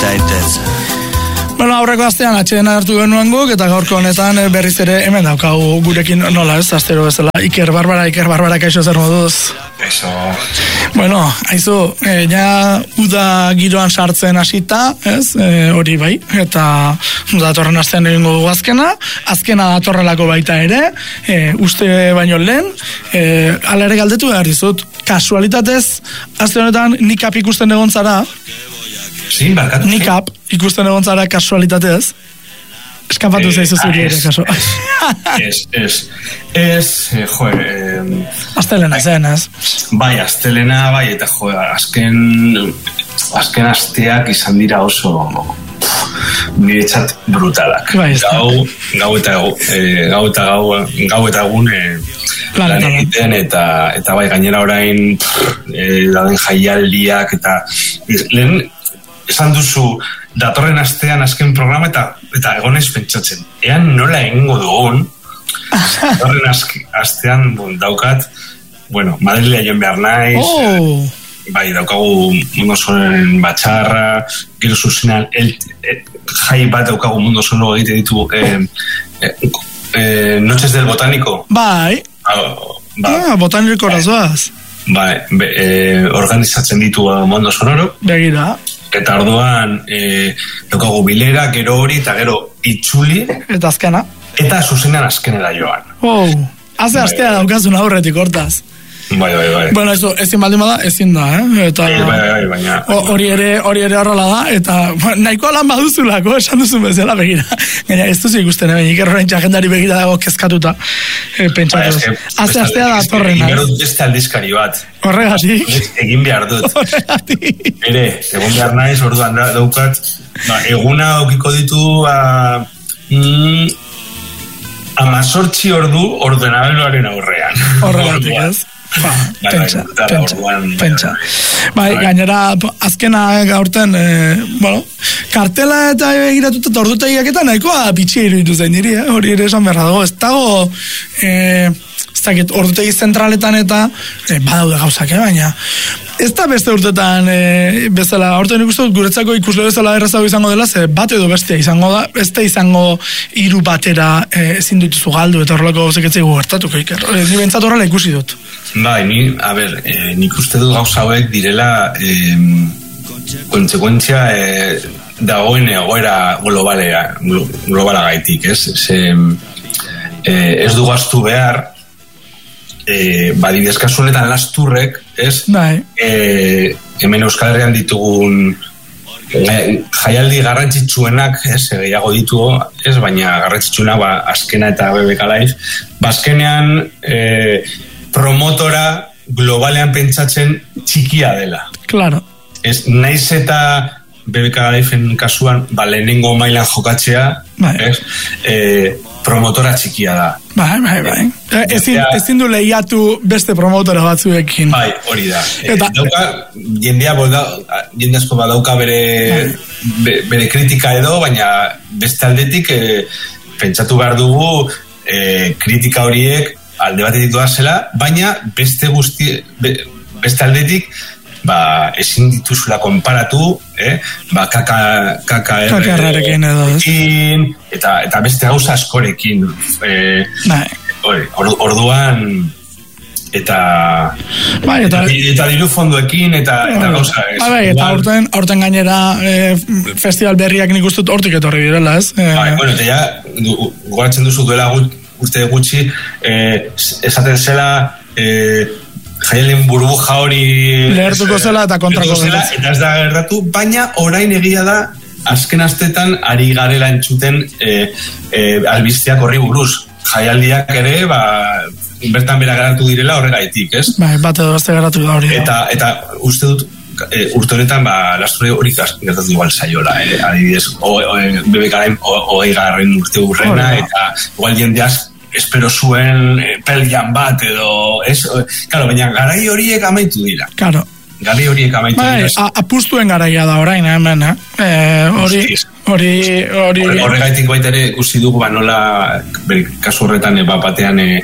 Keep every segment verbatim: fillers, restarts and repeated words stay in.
daitez. Bueno, aurreko astean atxeden hartu genuen guk, eta gaurko honetan berriz ere hemen daukagu gurekin nola ez, astero bezala. Iker Barbara, Iker Barbara, kaixo zer moduz? Eso. Bueno, haizu, e, ja uda giroan sartzen hasita, ez, e, hori bai, eta datorren astean egingo dugu azkena, azkena datorrelako baita ere, e, uste baino lehen, e, ala ere galdetu behar dizut, kasualitatez, aste honetan nikap ikusten egon zara, Sí, barkatu. nikap ikusten egon zara kasualitatez, eskapatu eh, zaizu zuri ere, kaso. Ez, ez, ez, eh, jo, eh, Astelena zen, ez? bai, astelena, bai, eta jo, azken, azken asteak izan dira oso, niretzat brutalak. Bai, gau, gau eta gau, eh, gau eta gau, gau eta egun, eh, lan egiten, eta, eta bai, gainera orain, eh, dauden jaialdiak, eta lehen, esan duzu, datorren astean azken programa, eta eta egonez pentsatzen, ean nola egingo dugun, datorren astean bon, daukat, bueno, Madrilea joan behar naiz, oh. bai, daukagu Mundo Osoren batxarra, gero zuzenean, el, el, jai bat daukagu Mundo Osoren egite ditu, eh, eh, eh, Noches del Botánico. Bai, ah, ba, ah, botaniko razoaz. Bai, be, eh, organizatzen ditu Mundo Sonoro. Begira. Eta orduan, e, daukagu bilera, gero hori, eta gero itzuli. Eta azkena. Eta zuzenean azkenera joan. Oh, haze astea bai, daukazun aurretik hortaz. Bai, bai, bai. Bueno, eso, ezin baldin bada, ezin da, eh? Eta, bai, bai, bai, baina. Hori ere, hori ere horrela da, eta nahiko lan baduzulako, esan duzun bezala begira. Gaina, ez duzu ikusten, eh? Iker horrein txagendari begira dago kezkatuta. Eh, pentsatuz. Haze astea da torrena. Egin behar beste aldizkari bat. Horregatik. Egin behar dut. Horregatik. Ere, egon behar naiz, orduan da, daukat, ba, eguna aukiko ditu, a, mm, amazortzi ordu ordenabeloaren aurrean. Horregatik, ez? Ba, pentsa, pentsa, pentsa. Bai, gainera, azkena gaurten, eh, bueno, kartela eta egiratuta eta ordutegiak eta nahikoa bitxia iruditu zain diri, eh? Hori ere esan berra dago, ez dago, eh, ez dakit, ordutegi zentraletan eta, eh, badaude gauzak, eh, baina, ez da beste urtetan e, bezala, aurten ikustu guretzako ikusle bezala errazago izango dela, ze bat edo bestia izango da, ez da izango hiru batera e, ezin dituzu galdu, eta horrelako gauzek gertatuko Iker. E, ni bentsat horrela ikusi dut. Bai, ni, a ber, e, nik uste dut gauza hauek direla e, kontsekuentzia e, dagoen egoera globalera, globala gaitik, ez? Ze, e, ez du gaztu behar, E, badidez kasu honetan lasturrek, ez? Bai. E, hemen Euskal Herrian ditugun e, jaialdi garrantzitsuenak, ez, gehiago ditugu, ez, baina garrantzitsuenak, ba, azkena eta B B K Live, ba, azkenean e, promotora globalean pentsatzen txikia dela. Claro. Ez, naiz eta B B K Liveen kasuan, ba, lehenengo mailan jokatzea, bai. Ez, e, promotora txikia da. Bai, bai, bai. Ezin, ezin du lehiatu beste promotora batzuekin. Bai, hori da. Eta, e, dauka, jendea bolda, jende asko badauka bere, be, bere kritika edo, baina beste aldetik e, pentsatu behar dugu e, kritika horiek alde batetik doazela, baina beste guzti, be, beste aldetik ba, ezin dituzula konparatu, eh? Ba, kaka, kaka errekin edo, ez? Eta, eta beste gauza askorekin. Eh, bai. Or, orduan, eta, bai, eta, eta, eta diru fondoekin, eta, bai, eta gauza. Bai, bai, eta aurten, aurten gainera eh, festival berriak nik ustut hortik etorri direla, ez? Eh, bai, bueno, eta ja, goratzen duzu duela gut, urte gutxi, eh, esaten zela, eh, jaialin burbuja hori lehertuko zela eta kontrako zela, eta ez da gertatu, baina orain egia da azken astetan ari garela entzuten e, e, albisteak horri buruz. Jaialdiak ere, ba, bertan bera geratu direla horregaitik, ez? Bai, bat edo beste geratu da hori. Eta, eta uste dut, e, urte honetan, ba, lasture hori gertatu igual saiola, eh? Adibidez, B B K hogei garren urte urrena, eta igual jendeaz espero zuen eh, peljan bat edo, ez, claro, baina garai horiek amaitu dira. Claro. Garai horiek amaitu bai, dira. Apustuen garaia da orain, hemen, eh? eh hori, hori, hori... Horregaitik baita ere ikusi dugu, ba, nola, bere, kasu horretan, e, batean, e,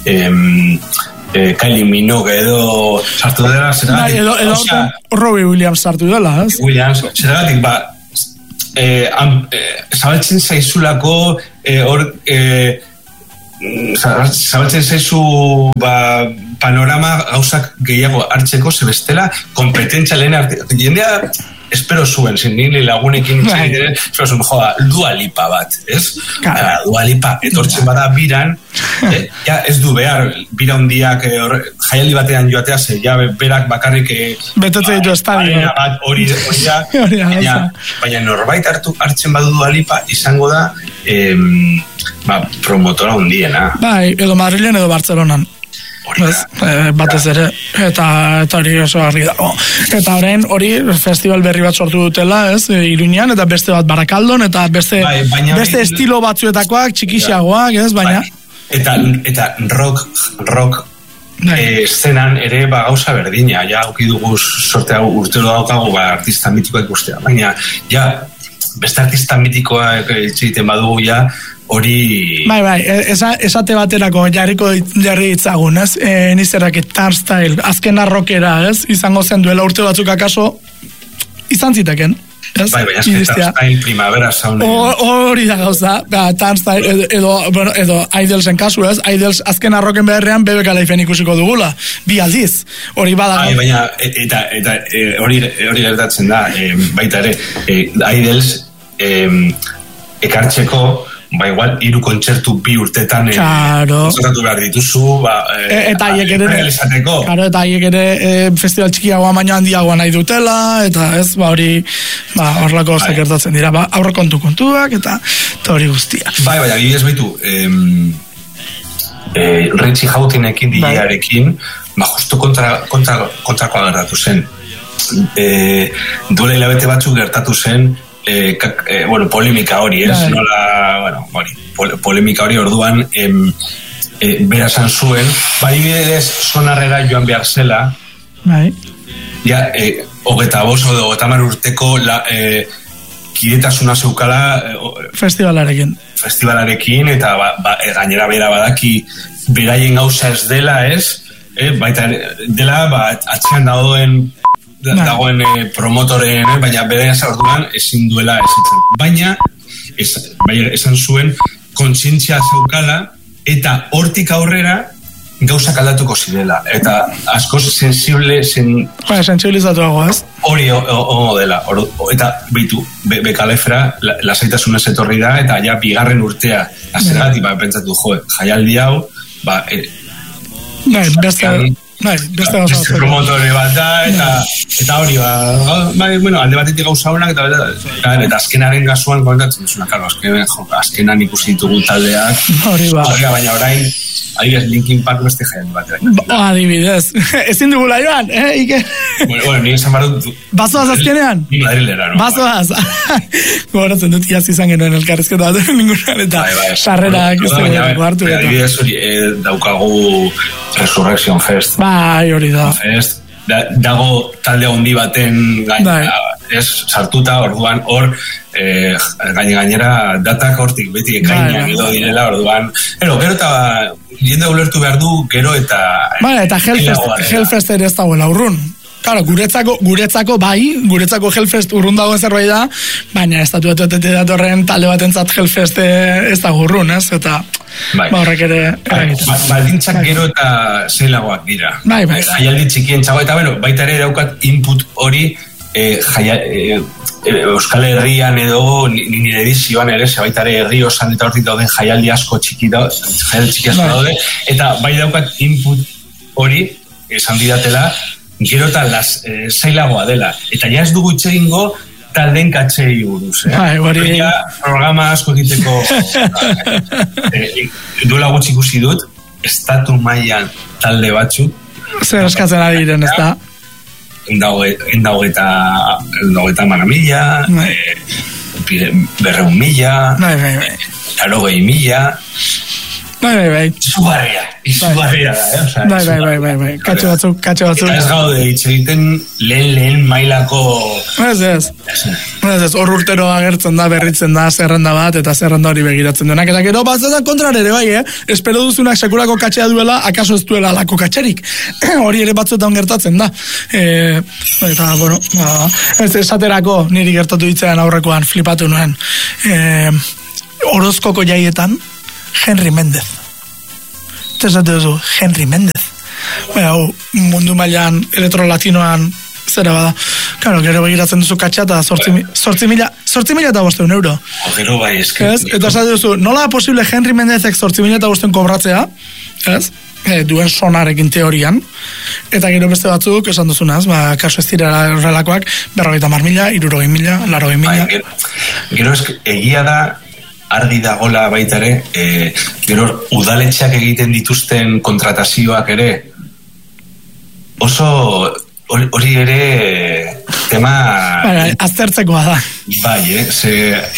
em, e, Kylie Minogue edo sartu dela, zergatik... Bai, edo, edo, Robbie Williams sartu dela, ez? Williams, zergatik, ba, eh, am, eh, zabaltzen zaizulako hor eh, eh, zabaltzen zaizu ba, panorama gauzak gehiago hartzeko zebestela kompetentza lehen arte jendea espero zuen, zen nire lagunekin zen, espero zuen, joa, Dua Lipa bat, ez? Claro. Dua Lipa, etortzen bada biran, eh, ja ez du behar, bira hundiak, eh, jaialdi batean joatea, ze, ja berak bakarrik... Eh, Betetze ditu estadio. Bat, hori, hori da, baina, baina norbait hartu hartzen badu Dua Lipa, izango da, eh, ba, promotora hundiena. Bai, edo Madrilen edo Bartzelonan. Ez, e, batez ere eta, eta hori oso harri dago eta orain hori festival berri bat sortu dutela, ez, Iruñan eta beste bat Barakaldon eta beste, bai, beste bai, estilo batzuetakoak txikixiagoak, ez, baina bai. eta, eta rock rock bai. E, eszenan ere ba gauza berdina, ja aukidugu sortea urtero daukagu ba, artista mitikoa ikustea, baina ja beste artista mitikoa egiten badugu ja hori... Bai, bai, esa, esate baterako jarriko jarri ditzagun, ez? E, nizerak Turnstile, azken arrokera, ez? Izango zen duela urte batzuk akaso, izan ziteken. Ez? Bai, bai, azken Turnstile primavera saunen. Hori da gauza, ba, Turnstile edo, edo, bueno, edo Idelsen kasu, ez? Idels azken arroken beharrean bebe kalaifen ikusiko dugula, bi aldiz, hori badago. Bai, baina, eta, eta hori hori gertatzen da, e, baita ere, e, Idels e, ekartzeko ba igual hiru kontzertu bi urtetan claro. Zoratu behar dituzu ba, e, eta haiek ere claro, eta haiek ere e, festival txikiagoa baina handiagoa nahi dutela eta ez, ba hori ba, horrelako gauzak gertatzen dira, ba, aurre kontu kontuak eta hori guztia bai, bai, adibidez baitu em, e, Richie Houghtonekin diarekin ba, justo kontra, kontra, kontrakoa gertatu zen e, duela hilabete batzuk gertatu zen Eh, kak, eh, bueno, polemika hori, ez? Nola, bueno, hori, pol, polemika hori orduan em, eh, bera esan zuen, bai bidez sonarrera joan behar zela, bai. Ja, eh, hogeta boso, hogeta mar urteko la, eh, kidetasuna zeukala eh, festivalarekin. Festivalarekin, eta ba, ba, e, gainera bera badaki beraien gauza ez dela, ez? Eh, baita dela, ba, atzean dagoen Da, dagoen eh, promotoren, eh, baina bere orduan ezin duela esatzen. Baina, ez, baina esan zuen kontzientzia zeukala eta hortik aurrera gauzak aldatuko zirela. Eta askoz sensible zen... Ba, sensibilizatuago, ez? Hori ondo dela. Or, eta beitu, be, bekalefra la, lasaitasunez etorri da eta ja bigarren urtea azerat, ba, pentsatu, jo, jaialdi hau, ba... Eh, Bai, beste... Bai, beste gauza beste promotore bat da, eta, eta hori, ba, bai, bueno, alde batetik gauza honak, eta, eta, eta azkenaren gazuan kontatzen duzuna, karo, azken, jo, azkenan ikusi ditugu taldeak, hori ba. Baina orain, adibidez, Linkin Park beste jaialdi bat. Ba, adibidez, ezin dugula joan, eh, Ike? Bueno, bueno, nire esan barut... Bazoaz azkenean? Ni Madrilera, no? Bazoaz. Goratzen dut, iaz izan genuen elkarrizketa bat, ningunan, eta sarrerak ez dugu hartu. Adibidez, hori, daukagu Resurrection Fest. Bai, hori da. Fest, dago talde handi baten gaina, ez, sartuta, orduan, hor, eh, gaine gainera, datak hortik beti ekainak edo direla, orduan, gero, gero eta jende ulertu behar du, gero eta... Bai, eta Hellfest ere ez dagoela urrun. Claro, guretzako, guretzako bai, guretzako Hellfest urrun dagoen zerbait da, baina estatu etetetik datorren talde batentzat Hellfest ez dago urrun, ez? Eta, bai. Ba, horrek ere... Ba, baldintzak bai. Gero eta zeilagoak dira. Bai, bai. Jaialdi txikien txago, eta bueno, baita ere daukat input hori eh, jaia, eh, Euskal Herrian edo nire edizioan ere, ze baita ere herri osan eta hortik dauden jaialdi asko txiki da, jaialdi txiki asko bai. Daude, eta bai daukat input hori, esan didatela, gero eta las, eh, zailagoa dela. Eta ja ez dugu itxegingo talden katxei buruz. Eh? Bai, hori... Ja, programa asko egiteko eh, duela gutxi ikusi dut, estatu mailan talde batzuk. Zer eskatzen ari diren, ez da? Endago eta maramila, eh, berreun mila, bai, bai, bai. tarogei mila... Bai, bai, bai. Izugarria, izugarria da, eh? Osa, bai, bai, bai, bai, bai. Katxe batzuk, katxe batzuk. Eta ez gaude, hitz egiten lehen, lehen mailako... Ez, ez. Ez, ez, hor urtero agertzen da, berritzen da, zerrenda bat, eta zerrenda hori begiratzen denak. Eta gero, batzetan kontrar ere, bai, eh? Espero duzunak sekurako katxea duela, akaso ez duela alako katxerik. Hori ere batzuetan gertatzen da. E, eta, bueno, ba, ez esaterako niri gertatu ditzean aurrekoan flipatu nuen. E, Orozkoko jaietan, Henry Mendez. Tesate duzu, Henry Mendez. Baina, mundu mailan elektrolatinoan zera bada. Claro, gero begiratzen duzu katxa eta sortzi mila eta bosteun euro. Gero bai, eske. Eta esate duzu, nola da posible Henry Mendezek sortzi mila eta bosteun kobratzea? Ez? E, duen sonarekin teorian. Eta gero beste batzuk, esan duzunaz, ba, kaso ez dira horrelakoak, berrogeita mar mila, irurogei mila, larogei mila. Bai, gero, gero eske, egia da, argi dagola baita ere, e, gero udaletxeak egiten dituzten kontratazioak ere, oso hori ere tema... Baina, aztertzekoa da. Bai, eh? Ze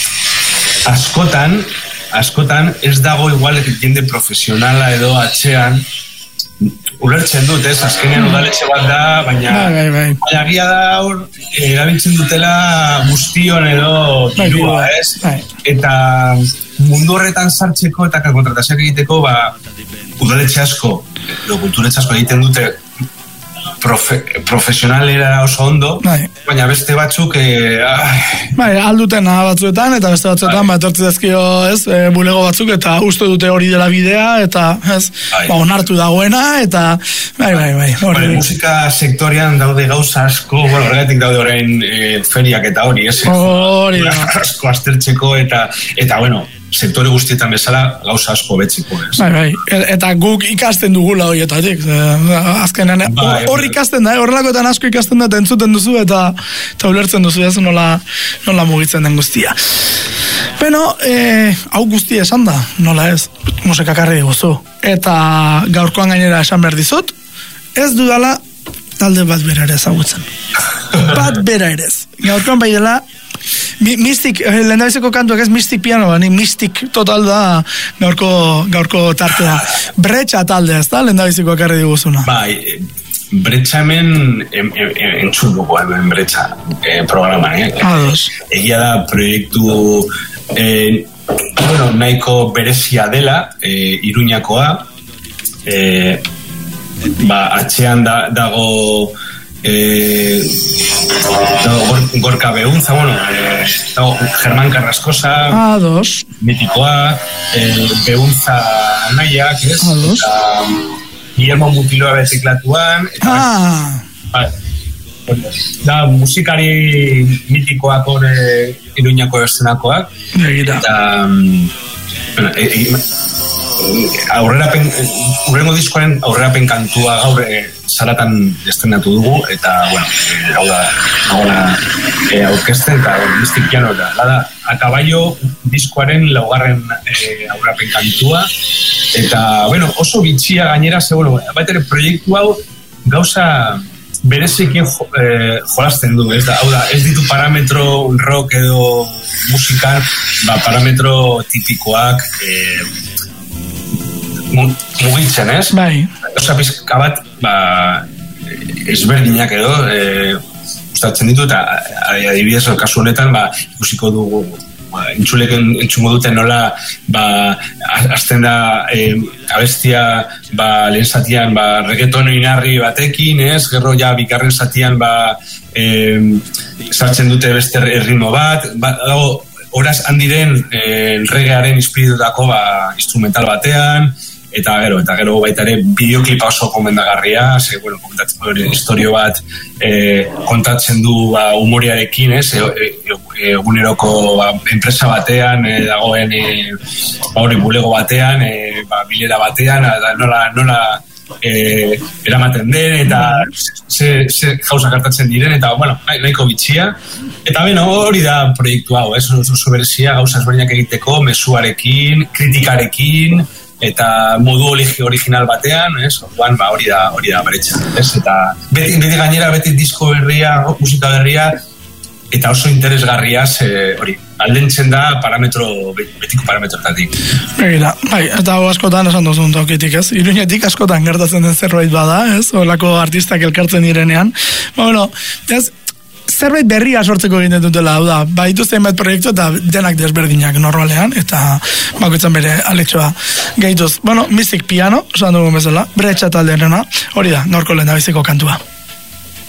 askotan, askotan ez dago igual jende profesionala edo atxean, ulertzen dut, ez, azkenean udaletxe bat da, baina bai, bai, bai. Agia da hor, erabiltzen dutela guztion edo dirua, ez? Bai. Eta mundu horretan sartzeko eta kontratazioak egiteko, ba, udaletxe asko, edo kulturetxe asko egiten dute profe, profesionalera oso ondo, bai. Baina beste batzuk eh, bai, alduten batzuetan eta beste batzuetan bai. Bat hortzi dezkio, ez, e, bulego batzuk eta uste dute hori dela bidea eta ez, bai. Ba, onartu dagoena eta bai, bai, bai, bai. Bai, musika sektorian daude gauza asko, bueno, horregatik daude orain e, feriak eta hori, ez? Hori da. Asko aztertzeko eta, eta bueno, sektore guztietan bezala gauza asko betziko, ez? Bai, bai, eta guk ikasten dugula horietatik, azkenean, hor bai, ikasten da, horrelakoetan asko ikasten da, entzuten duzu eta, eta ulertzen duzu, ez, nola, nola mugitzen den guztia. Beno, e, hau guztia esan da, nola ez, musikakarri diguzu, eta gaurkoan gainera esan behar dizut, ez dudala talde bat bera ere ezagutzen. Bat bera ere ez. Gaurkoan bai dela, Mystic, lehendabizeko kantuak ez Mystic piano, ni Mystic total da gaurko, gaurko tartea. Bretxa taldea, ez da, lehendabizeko akarri diguzuna. Bai, Bretxa hemen entzun dugu hemen Bretxa eh, programa, eh? Ados. Egia da proiektu eh, bueno, nahiko berezia dela, eh, Iruñakoa, eh, ba, atxean da, dago Eh, dago Gorka Behuntza, bueno, eh, dago Germán Carrascosa, Ados. Mitikoa, eh, Behuntza Anaiak, ez? Ados. Eta Guillermo Mutiloa beziklatuan. Eta, ah. Ba, da, musikari mitikoak hor Iruñako eszenakoak. Egira. Eta, bueno, e, e, aurrerapen, urrengo diskoaren aurrerapen kantua gaur e, zaratan estrenatu dugu, eta, bueno, e, hau da, nagoela e, aurkezten, eta Mystic Piano da. Lada, Akabaio diskoaren laugarren e, aurrerapen kantua, eta, bueno, oso bitxia gainera, ze, bueno, baitere proiektu hau gauza bereziki jo, eh, jolasten du, ez da, hau da, ez ditu parametro rock edo musikan, ba, parametro tipikoak eh, mugitzen, ez? Bai. Osa pizka bat, ba, ezberdinak edo, eh, gustatzen ditu, eta adibidez, kasu honetan, ba, ikusiko dugu, ba, entzuleken entzungo duten nola, ba, azten da eh, abestia, ba, lehen zatian, ba, reggaeton inarri batekin, ez? Gero ja bikarren zatian, ba, eh, sartzen dute beste erritmo bat, ba, dago, horaz handiren eh, reggaearen inspiritutako, ba, instrumental batean, eta gero, eta gero baita ere bideoklipa oso komendagarria, ze, bueno, komentatzen hori historio bat eh, kontatzen du ba, humoriarekin, ez, eguneroko e, e, ba, enpresa batean, e, dagoen e, ba, hori bulego batean, e, ba, bilera batean, eta nola, nola e, eramaten den, eta ze, ze jauza kartatzen diren, eta, bueno, nahiko bitxia, eta beno, hori da proiektu hau, ez, oso berezia, gauza ezberdinak egiteko, mezuarekin, kritikarekin, eta modu original batean, ez? Orduan, ba, hori da, hori da Bretxa, ez? Eta beti, beti gainera, beti disko berria, musika berria, eta oso interesgarriaz, hori, aldentzen da parametro, betiko parametrotatik. Begira, bai, eta askotan esan duzun tokitik, ez? Iruñetik askotan gertatzen den zerbait bada, ez? Olako artistak elkartzen direnean. Ba, bueno, ez, zerbait berria sortzeko egiten dutela, hau da, baitu zenbait proiektu eta denak desberdinak normalean, eta bakoitzan bere aletxoa gehituz. Bueno, Mystic Piano, esan dugu bezala, Bretxa taldearena, hori da, Norko Lehendabiziko kantua.